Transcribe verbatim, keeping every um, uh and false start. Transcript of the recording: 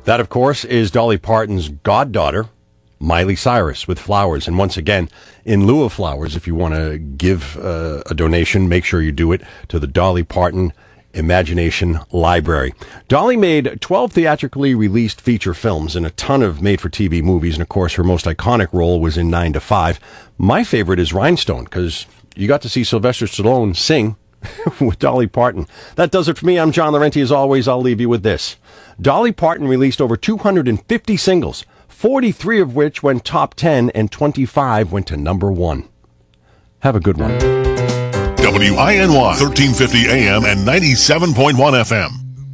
That, of course, is Dolly Parton's goddaughter, Miley Cyrus, with flowers. And once again, in lieu of flowers, if you want to give uh, a donation, make sure you do it to the Dolly Parton Imagination Library. Dolly made twelve theatrically released feature films and a ton of made-for-T V movies, and of course her most iconic role was in nine to five. My favorite is Rhinestone, because you got to see Sylvester Stallone sing with Dolly Parton. That does it for me. I'm John Laurenti. As always, I'll leave you with this. Dolly Parton released over two hundred fifty singles, forty-three of which went top ten and twenty-five went to number one. Have a good one. W I N Y, thirteen fifty A M and ninety-seven point one F M.